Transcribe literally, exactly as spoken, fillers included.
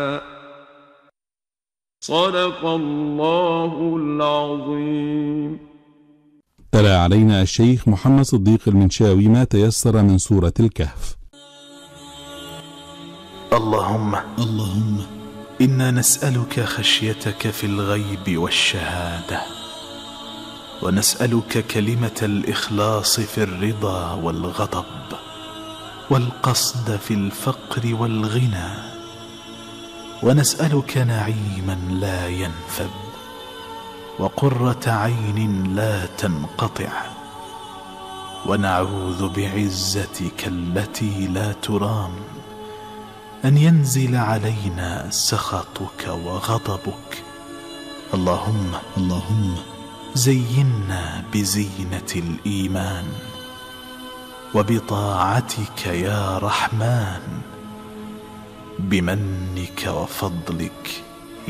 صدق الله العظيم. تلا علينا الشيخ محمد صديق المنشاوي ما تيسر من سورة الكهف. اللهم اللهم إنا نسألك خشيتك في الغيب والشهادة، ونسألك كلمة الإخلاص في الرضا والغضب، والقصد في الفقر والغنى، ونسألك نعيما لا ينفد، وقرة عين لا تنقطع، ونعوذ بعزتك التي لا ترام أن ينزل علينا سخطك وغضبك. اللهم اللهم زينا بزينة الإيمان وبطاعتك يا رحمن، بمنك وفضلك